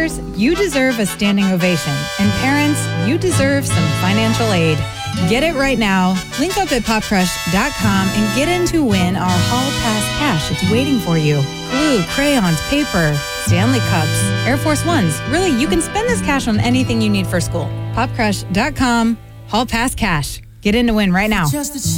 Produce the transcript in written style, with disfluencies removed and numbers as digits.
Teachers, you deserve a standing ovation. And parents, you deserve some financial aid. Get it right now. Link up at popcrush.com and get in to win our Hall Pass cash. It's waiting for you. Glue, crayons, paper, Stanley Cups, Air Force Ones. Really, you can spend this cash on anything you need for school. Popcrush.com, Hall Pass cash. Get in to win right now.